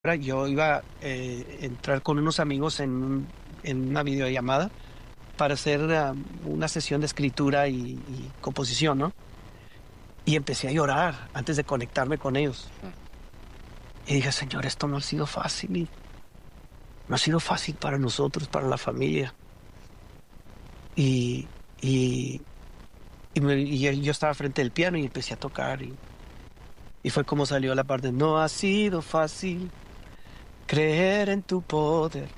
yo iba a entrar con unos amigos en una videollamada para hacer una sesión de escritura y composición, ¿no? Y empecé a llorar antes de conectarme con ellos. Y dije, Señor, esto no ha sido fácil, no ha sido fácil para nosotros, para la familia. Y, y, yo estaba frente del piano y empecé a tocar y fue como salió la parte, no ha sido fácil creer en tu poder.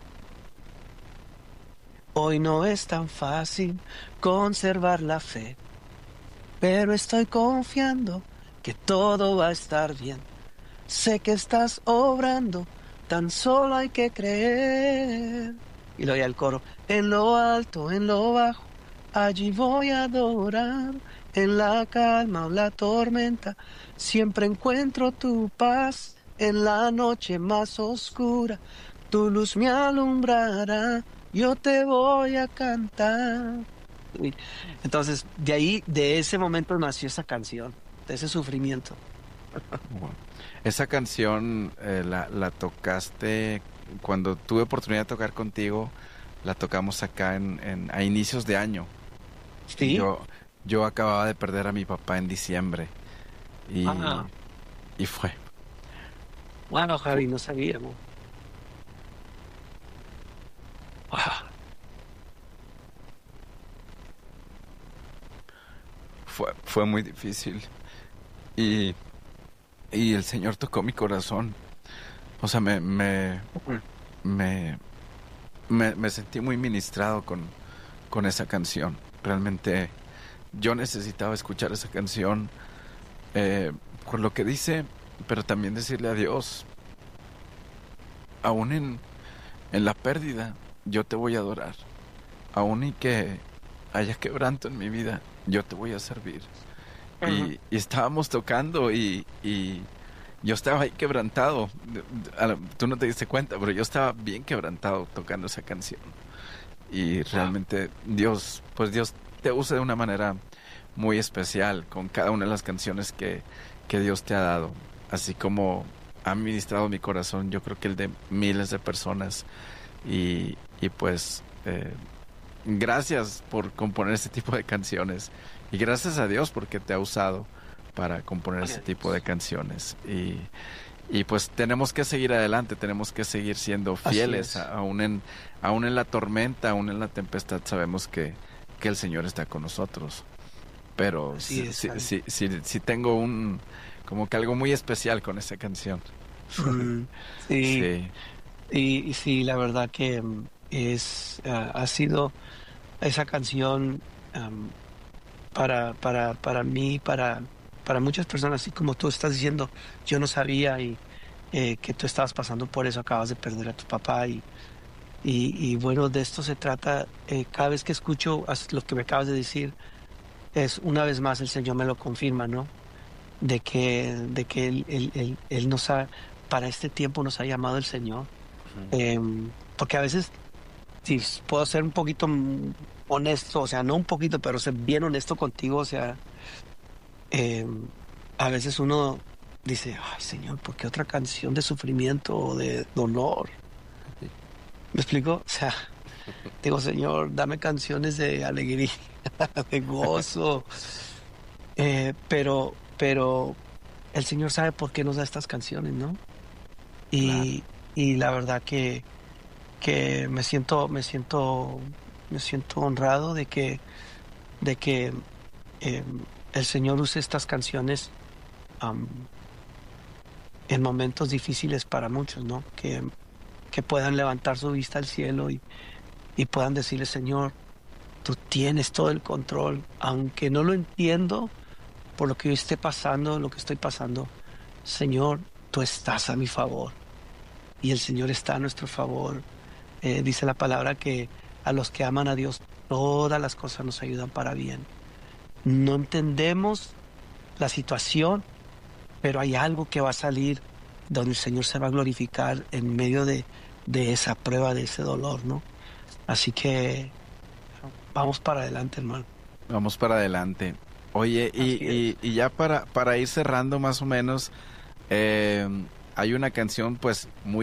Hoy no es tan fácil conservar la fe, pero estoy confiando que todo va a estar bien. Sé que estás obrando, tan solo hay que creer. Y luego ya el coro, en lo alto, en lo bajo, allí voy a adorar. En la calma o la tormenta, siempre encuentro tu paz. En la noche más oscura, tu luz me alumbrará. Yo te voy a cantar. Uy. Entonces, de ahí, de ese momento nació esa canción, de ese sufrimiento. Wow. Esa canción la tocaste cuando tuve oportunidad de tocar contigo, la tocamos acá a inicios de año. Y Sí. yo acababa de perder a mi papá en diciembre. Y, Ah, y bueno, fu- Javi, no sabíamos. Ah, fue muy difícil. Y, y el Señor tocó mi corazón. O sea, me, me sentí muy ministrado con esa canción. Realmente yo necesitaba escuchar esa canción por lo que dice, pero también decirle a Dios, aún en la pérdida, yo te voy a adorar. Aún y que haya quebranto en mi vida, yo te voy a servir. ujú. Y estábamos tocando y yo estaba ahí quebrantado. Tú no te diste cuenta, pero yo estaba bien quebrantado tocando esa canción. Y Wow. realmente pues Dios te usa de una manera muy especial con cada una de las canciones que Dios te ha dado. Así como ha ministrado mi corazón, yo creo que el de miles de personas. Y pues gracias por componer este tipo de canciones. Y gracias a Dios porque te ha usado para componer Gloria este a tipo de Dios. canciones. Y pues tenemos que seguir adelante, tenemos que seguir siendo Así fieles, es. aún en la tormenta, aún en la tempestad, sabemos que el Señor está con nosotros. Pero Así es, Javi. sí tengo como que algo muy especial con esa canción. Mm, sí, Sí, y sí, la verdad que ha sido esa canción para mí, para muchas personas, así como tú estás diciendo, yo no sabía que tú estabas pasando por eso, acabas de perder a tu papá y bueno, de esto se trata. Cada vez que escucho lo que me acabas de decir, es una vez más el Señor me lo confirma, ¿no? De que él para este tiempo nos ha llamado el Señor. Porque a veces, si puedo ser un poquito honesto, o sea, no un poquito, pero ser bien honesto contigo, o sea, em, a veces uno dice, ay Señor, ¿por qué otra canción de sufrimiento o de dolor? ¿Me explico? O sea, digo, Señor, dame canciones de alegría, de gozo, pero el Señor sabe por qué nos da estas canciones, ¿no? claro. Y la verdad que me siento honrado de que el Señor use estas canciones am, en momentos difíciles para muchos, ¿no? Que puedan levantar su vista al cielo y puedan decirle, Señor, tú tienes todo el control, aunque no lo entiendo por lo que yo esté pasando, lo que estoy pasando, Señor, tú estás a mi favor y el Señor está a nuestro favor. Dice la palabra que a los que aman a Dios, todas las cosas nos ayudan para bien. No entendemos la situación, pero hay algo que va a salir donde el Señor se va a glorificar en medio de esa prueba, de ese dolor, ¿no? Así que vamos para adelante, hermano. Vamos para adelante. Oye, Así es. y ya para ir cerrando más o menos, hay una canción pues muy